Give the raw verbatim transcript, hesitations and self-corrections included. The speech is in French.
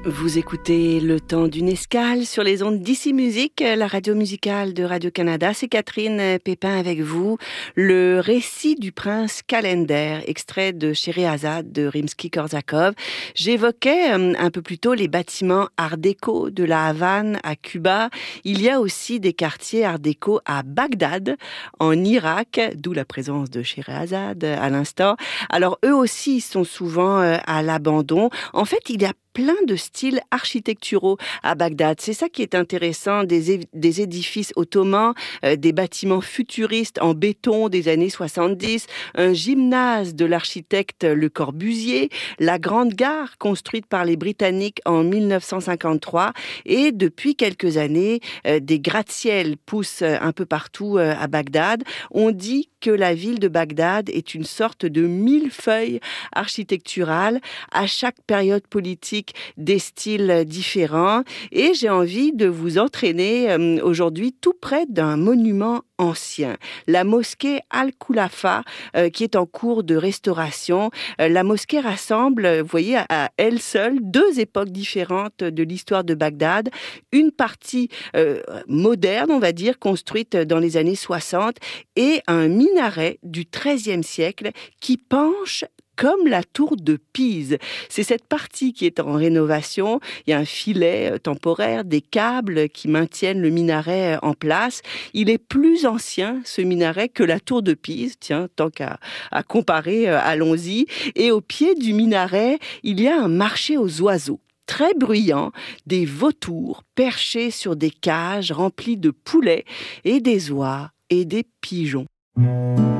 Vous écoutez Le Temps d'une escale sur les ondes d'Ici Musique, la radio musicale de Radio-Canada. C'est Catherine Pépin avec vous. Le récit du prince Kalender, extrait de Scheherazade de Rimsky-Korsakov. J'évoquais un peu plus tôt les bâtiments art déco de la Havane à Cuba. Il y a aussi des quartiers art déco à Bagdad, en Irak, d'où la présence de Scheherazade à l'instant. Alors eux aussi sont souvent à l'abandon. En fait, il y a plein de styles architecturaux à Bagdad. C'est ça qui est intéressant, des, é- des édifices ottomans, euh, des bâtiments futuristes en béton des années soixante-dix, un gymnase de l'architecte Le Corbusier, la grande gare construite par les Britanniques en mille neuf cent cinquante-trois et depuis quelques années, euh, des gratte-ciels poussent un peu partout euh, à Bagdad. On dit que la ville de Bagdad est une sorte de millefeuille architectural à chaque période politique, des styles différents, et j'ai envie de vous entraîner euh, aujourd'hui tout près d'un monument ancien, la mosquée Al-Khulafa, euh, qui est en cours de restauration. Euh, la mosquée rassemble, vous voyez, à, à elle seule, deux époques différentes de l'histoire de Bagdad. Une partie euh, moderne, on va dire, construite dans les années soixante, et un minaret du treizième siècle qui penche comme la tour de Pise. C'est cette partie qui est en rénovation. Il y a un filet temporaire, des câbles qui maintiennent le minaret en place. Il est plus ancien, ce minaret, que la tour de Pise. Tiens, tant qu'à à comparer, allons-y. Et au pied du minaret, il y a un marché aux oiseaux. Très bruyant, des vautours perchés sur des cages remplies de poulets et des oies et des pigeons.